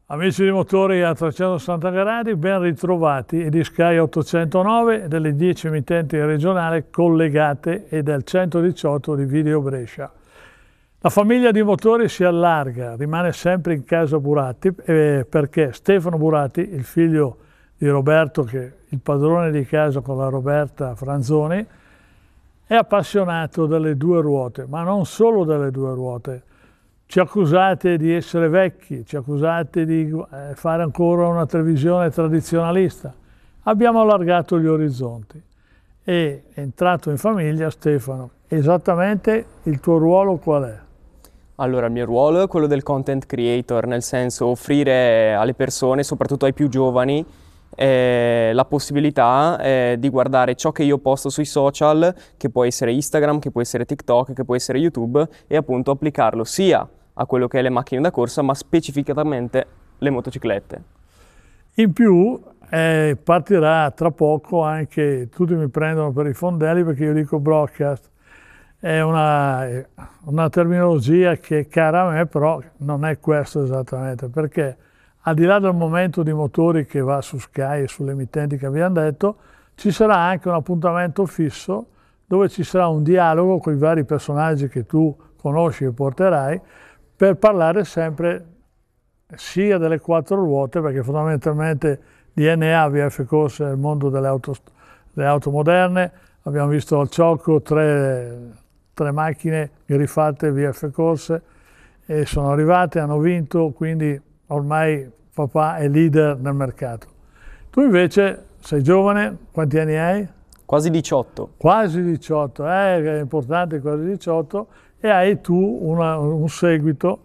Amici di Motori a 360 gradi, ben ritrovati e di Sky 809 delle 10 emittenti regionali collegate e del 118 di Video Brescia. La famiglia di Motori si allarga, rimane sempre in casa Buratti perché Stefano Buratti, il figlio di Roberto, che è il padrone di casa con la Roberta Franzoni, è appassionato delle due ruote, ma non solo delle due ruote. Ci accusate di essere vecchi, ci accusate di fare ancora una televisione tradizionalista. Abbiamo allargato gli orizzonti. È entrato in famiglia Stefano. Esattamente il tuo ruolo qual è? Allora, il mio ruolo è quello del content creator, nel senso offrire alle persone, soprattutto ai più giovani, la possibilità di guardare ciò che io posto sui social, che può essere Instagram, che può essere TikTok, che può essere YouTube, e appunto applicarlo sia a quello che è le macchine da corsa, ma specificatamente le motociclette. In più partirà tra poco anche, tutti mi prendono per i fondelli perché io dico broadcast, è una terminologia che è cara a me, però non è questo esattamente, perché al di là del momento di Motori che va su Sky e sulle emittenti che abbiamo detto, ci sarà anche un appuntamento fisso dove ci sarà un dialogo con i vari personaggi che tu conosci e porterai, per parlare sempre sia delle quattro ruote, perché fondamentalmente DNA, VF Corse è il mondo delle auto moderne. Abbiamo visto al Ciocco tre macchine griffate VF Corse e sono arrivate, hanno vinto, quindi ormai papà è leader nel mercato. Tu invece sei giovane, quanti anni hai? Quasi 18. Quasi 18, è importante, quasi 18, e hai tu un seguito.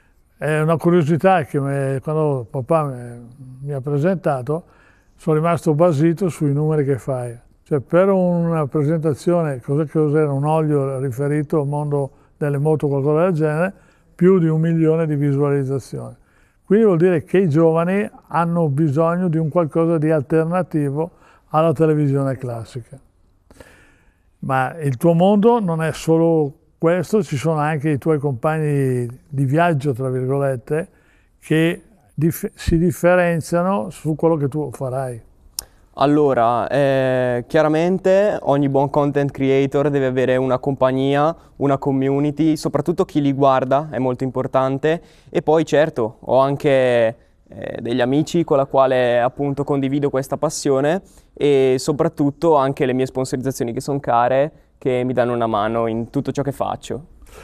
È una curiosità che quando papà mi ha presentato sono rimasto basito sui numeri che fai. Cioè per una presentazione, cos'era un olio riferito al mondo delle moto, qualcosa del genere, più di 1 milione di visualizzazioni. Quindi vuol dire che i giovani hanno bisogno di un qualcosa di alternativo alla televisione classica. Ma il tuo mondo non è solo questo, ci sono anche i tuoi compagni di viaggio, tra virgolette, che si differenziano su quello che tu farai. Allora, chiaramente ogni buon content creator deve avere una compagnia, una community, soprattutto chi li guarda è molto importante, e poi certo ho anche degli amici con la quale appunto condivido questa passione, e soprattutto anche le mie sponsorizzazioni che sono care, che mi danno una mano in tutto ciò che faccio.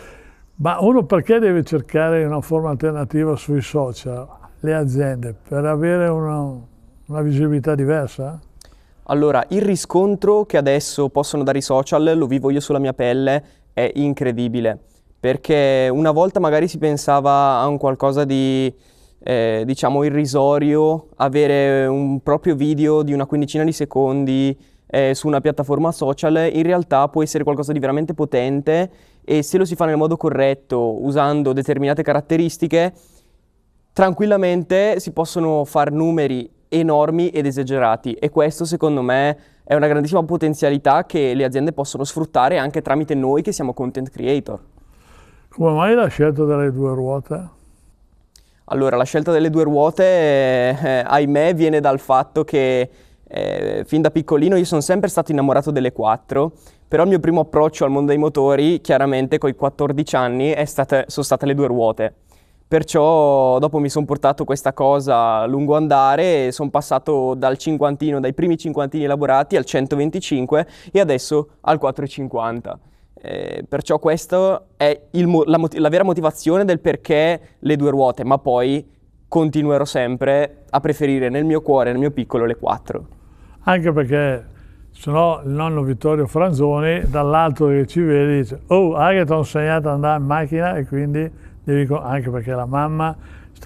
Ma uno perché deve cercare una forma alternativa sui social, le aziende, per avere una visibilità diversa? Allora, il riscontro che adesso possono dare i social, lo vivo io sulla mia pelle, è incredibile, perché una volta magari si pensava a un qualcosa di diciamo irrisorio, avere un proprio video di una quindicina di secondi su una piattaforma social. In realtà può essere qualcosa di veramente potente, e se lo si fa nel modo corretto, usando determinate caratteristiche, tranquillamente si possono fare numeri enormi ed esagerati, e questo secondo me è una grandissima potenzialità che le aziende possono sfruttare anche tramite noi che siamo content creator. Come mai la scelta delle due ruote? Allora, la scelta delle due ruote, ahimè, viene dal fatto che fin da piccolino io sono sempre stato innamorato delle quattro, però il mio primo approccio al mondo dei motori, chiaramente coi 14 anni, sono state le due ruote. Perciò dopo mi sono portato questa cosa a lungo andare e sono passato dai primi cinquantini elaborati al 125 e adesso al 450. Perciò questa è la vera motivazione del perché le due ruote, ma poi continuerò sempre a preferire nel mio cuore, nel mio piccolo, le quattro. Anche perché se no il nonno Vittorio Franzoni dall'alto che ci vede dice: oh, che ti ho insegnato ad andare in macchina, e quindi anche perché la mamma